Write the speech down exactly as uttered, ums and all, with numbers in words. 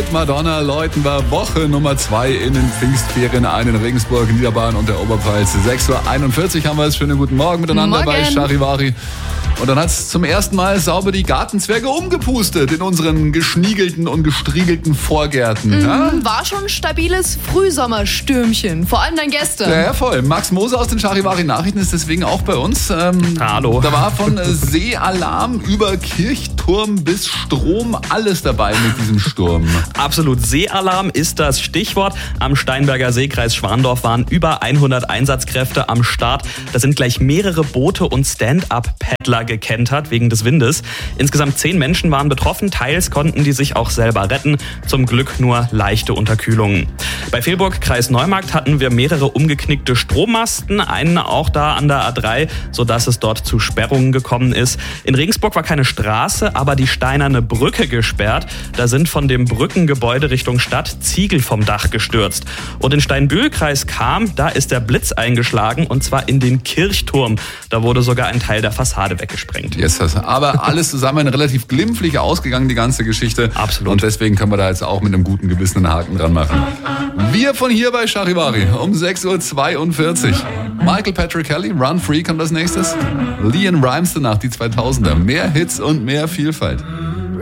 mit Madonna läuten wir Woche Nummer zwei in den Pfingstferien ein in Regensburg, Niederbayern und der Oberpfalz. sechs Uhr einundvierzig haben wir es. Schönen guten Morgen miteinander Morgen. bei Charivari. Und dann hat es zum ersten Mal sauber die Gartenzwerge umgepustet in unseren geschniegelten und gestriegelten Vorgärten. Mhm, Ja? War schon ein stabiles Frühsommerstürmchen, vor allem dann gestern. Ja, ja, voll. Max Moser aus den Charivari-Nachrichten ist deswegen auch bei uns. Ähm, Hallo. Da war von äh, Seealarm über Kirchturm bis Strom alles dabei mit diesem Sturm. Absolut. Seealarm ist das Stichwort. Am Steinberger See, Kreis Schwandorf, waren über hundert Einsatzkräfte am Start. Da sind gleich mehrere Boote und Stand-up-Paddler gekentert wegen des Windes. Insgesamt zehn Menschen waren betroffen. Teils konnten die sich auch selber retten. Zum Glück nur leichte Unterkühlungen. Bei Vilburg, Kreis Neumarkt, hatten wir mehrere umgeknickte Strommasten. Einen auch da an der A drei, sodass es dort zu Sperrungen gekommen ist. In Regensburg war keine Straße, aber die steinerne Brücke gesperrt. Da sind von dem Brückengebäude Richtung Stadt Ziegel vom Dach gestürzt. Und in Steinbühl, Kreis Cham, da ist der Blitz eingeschlagen und zwar in den Kirchturm. Da wurde sogar ein Teil der Fassade weggesprengt. Yes, aber alles zusammen relativ glimpflich ausgegangen, die ganze Geschichte. Absolut. Und deswegen können wir da jetzt auch mit einem guten Gewissen einen Haken dran machen. Wir von hier bei Charivari um sechs Uhr zweiundvierzig. Michael Patrick Kelly, Run Free kommt als nächstes. Leon Rimes danach, die zweitausender. Mehr Hits und mehr Vielfalt.